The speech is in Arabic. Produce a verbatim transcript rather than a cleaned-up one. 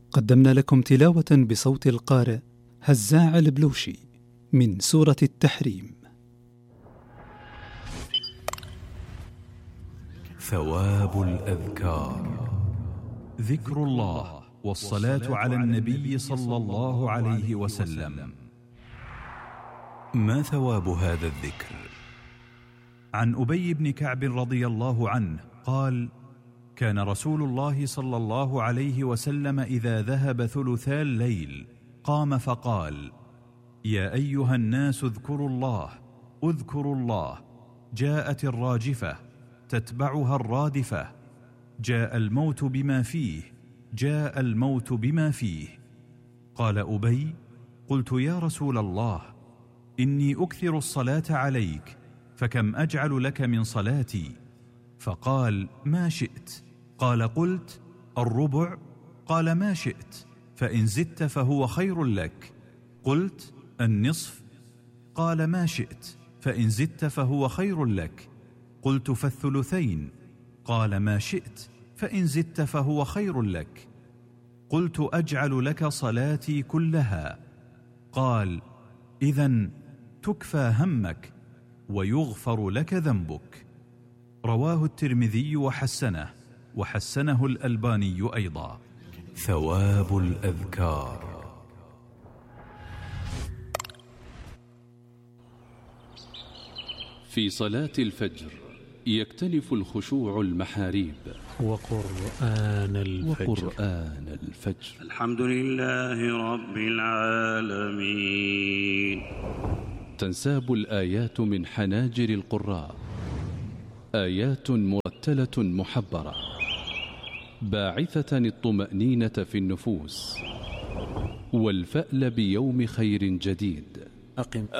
قدمنا لكم تلاوة بصوت القارئ هزاع البلوشي من سورة التحريم. ثواب الأذكار، ذكر الله والصلاة على النبي صلى الله عليه وسلم. ما ثواب هذا الذكر؟ عن أبي بن كعب رضي الله عنه قال: كان رسول الله صلى الله عليه وسلم إذا ذهب ثلثا الليل قام فقال: يا أيها الناس اذكروا الله اذكروا الله، جاءت الراجفة تتبعها الرادفة، جاء الموت بما فيه جاء الموت بما فيه. قال أبي: قلت يا رسول الله، إني أكثر الصلاة عليك، فكم أجعل لك من صلاتي؟ فقال: ما شئت. قال: قلت: الربع؟ قال: ما شئت، فإن زدت فهو خير لك. قلت: النصف؟ قال: ما شئت، فإن زدت فهو خير لك. قلت: فالثلثين؟ قال: ما شئت، فإن زدت فهو خير لك. قلت: أجعل لك صلاتي كلها. قال: إذن تكفى همك ويغفر لك ذنبك. رواه الترمذي وحسنه وحسنه الألباني أيضا. ثواب الأذكار. في صلاة الفجر يكتنف الخشوع المحاريب. وقرآن الفجر, وقرآن الفجر. الحمد لله رب العالمين. تنساب الآيات من حناجر القراء، آيات مرتلة محبرة باعثة الطمأنينة في النفوس والفأل بيوم خير جديد. أقم